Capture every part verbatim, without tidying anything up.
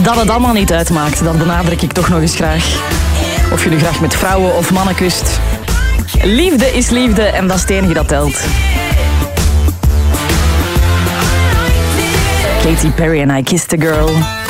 Dat het allemaal niet uitmaakt, dat benadruk ik toch nog eens graag. Of je nu graag met vrouwen of mannen kust. Liefde is liefde en dat is het enige dat telt. Katy Perry en I Kissed a Girl.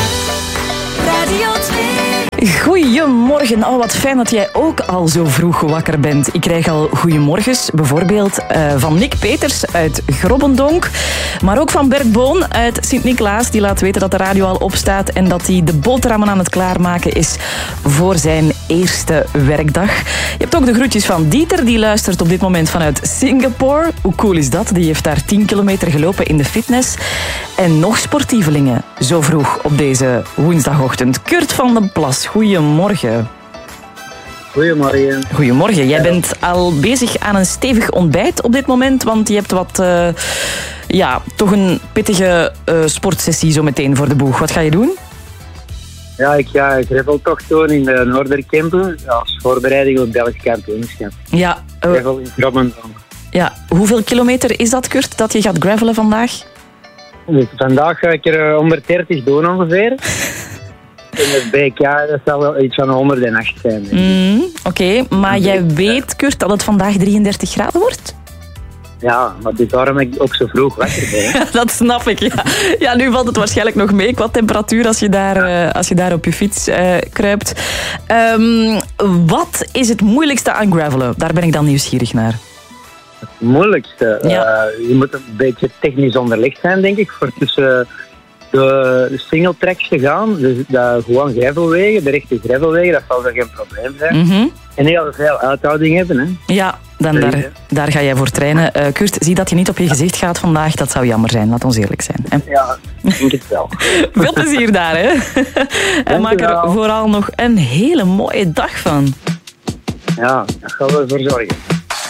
Goedemorgen. Oh, wat fijn dat jij ook al zo vroeg wakker bent. Ik krijg al goedemorgens, bijvoorbeeld uh, van Nick Peters uit Grobbendonk. Maar ook van Bert Boon uit Sint-Niklaas. Die laat weten dat de radio al opstaat en dat hij de boterhammen aan het klaarmaken is voor zijn eerste werkdag. Je hebt ook de groetjes van Dieter. Die luistert op dit moment vanuit Singapore. Hoe cool is dat? Die heeft daar tien kilometer gelopen in de fitness. En nog sportievelingen zo vroeg op deze woensdagochtend. Kurt van den Plas, goedemorgen. Goedemorgen. Goedemorgen. Jij bent al bezig aan een stevig ontbijt op dit moment, want je hebt wat, uh, ja, toch een pittige uh, sportsessie zo meteen voor de boeg. Wat ga je doen? Ja, ik ga graveltocht doen in de Noorderkempen als voorbereiding op het Belgisch kampioenschap. Ja. Uh, Gravel in Grobbendonk. Ja. Hoeveel kilometer is dat, Kurt, dat je gaat gravelen vandaag? Dus vandaag ga ik er honderddertig doen ongeveer. En het B K, dat zal wel iets van honderdacht zijn. Mm, Oké, okay, maar jij weet, Kurt, dat het vandaag drieëndertig graden wordt? Ja, maar dus daarom ben ik ook zo vroeg wakker ben. Dat snap ik, ja. Ja, nu valt het waarschijnlijk nog mee qua temperatuur als je daar, uh, als je daar op je fiets uh, kruipt. Um, wat is het moeilijkste aan gravelen? Daar ben ik dan nieuwsgierig naar. Het moeilijkste? Ja. Uh, je moet een beetje technisch onderlegd zijn, denk ik, voor tussen de single tracks te gaan. Dus dat gewoon gravelwegen, de rechte gravelwegen, dat zal er geen probleem zijn. Mm-hmm. En heel veel uithouding hebben, hè. Ja, dan daar, daar ga jij voor trainen. Uh, Kurt, zie dat je niet op je gezicht gaat vandaag. Dat zou jammer zijn, laat ons eerlijk zijn. Hè? Ja, ik denk het wel. Veel plezier daar, hè. En maak er vooral nog een hele mooie dag van. Ja, daar gaan we voor zorgen.